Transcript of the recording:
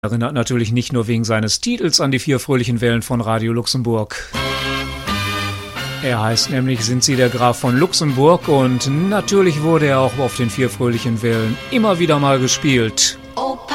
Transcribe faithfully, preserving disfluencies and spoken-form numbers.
Erinnert natürlich nicht nur wegen seines Titels an die vier fröhlichen Wellen von Radio Luxemburg. Er heißt nämlich Sind Sie der Graf von Luxemburg und natürlich wurde er auch auf den vier fröhlichen Wellen immer wieder mal gespielt.